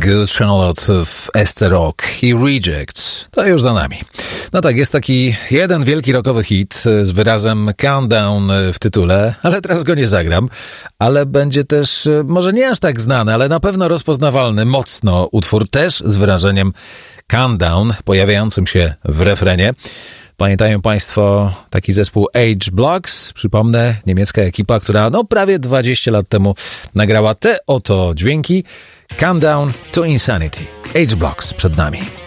Good Charlotte w SC Rock i Rejects. To już za nami. No tak, jest taki jeden wielki rockowy hit z wyrazem Countdown w tytule, ale teraz go nie zagram. Ale będzie też, może nie aż tak znany, ale na pewno rozpoznawalny mocno utwór też z wyrażeniem Countdown pojawiającym się w refrenie. Pamiętają Państwo taki zespół H-Blocks? Przypomnę, niemiecka ekipa, która prawie 20 lat temu nagrała te oto dźwięki. Countdown to Insanity. H-Blocks przed nami.